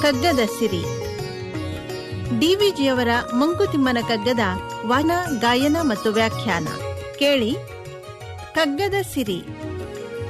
ಕಗ್ಗದ ಸಿರಿ. ಡಿವಿಜಿಯವರ ಮಂಕುತಿಮ್ಮನ ಕಗ್ಗದ ವಾಚನ, ಗಾಯನ ಮತ್ತು ವ್ಯಾಖ್ಯಾನ ಕೇಳಿ. ಕಗ್ಗದ ಸಿರಿ